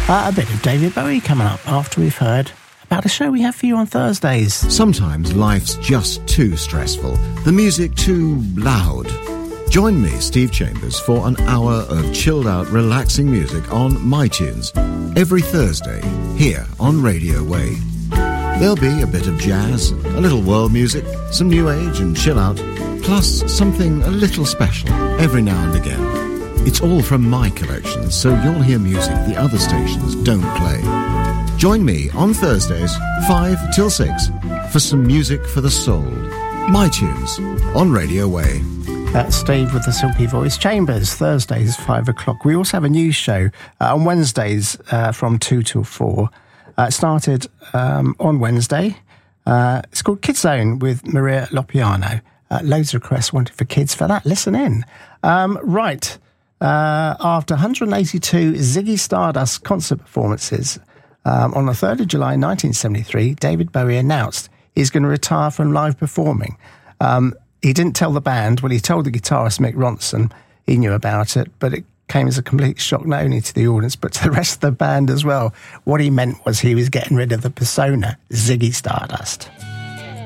A bit of David Bowie coming up after we've heard about a show we have for you on Thursdays. Sometimes life's just too stressful, the music too loud. Join me, Steve Chambers, for an hour of chilled-out, relaxing music on MyTunes every Thursday here on Radio Way. There'll be a bit of jazz, a little world music, some new age and chill-out, plus something a little special every now and again. It's all from my collection, so you'll hear music the other stations don't play. Join me on Thursdays, 5 till 6, for some music for the soul. MyTunes on Radio Way. That's Steve with the silky voice. Chambers, Thursdays, 5 o'clock. We also have a news show on Wednesdays from 2 till 4. It started on Wednesday. It's called Kids Zone with Maria Lopiano. Loads of requests wanted for kids for that. Listen in. Right. After 182 Ziggy Stardust concert performances on the 3rd of July 1973, David Bowie announced he's going to retire from live performing. He didn't tell the band. Well, he told the guitarist Mick Ronson. He knew about it, but it came as a complete shock not only to the audience but to the rest of the band as well. What he meant was he was getting rid of the persona Ziggy Stardust.